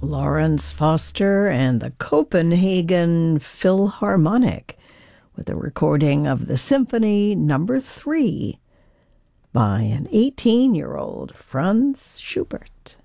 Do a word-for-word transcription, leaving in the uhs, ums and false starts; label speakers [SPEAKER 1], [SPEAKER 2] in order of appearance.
[SPEAKER 1] Lawrence Foster and the Copenhagen Philharmonic with a recording of the Symphony Number Three by an eighteen-year-old Franz Schubert.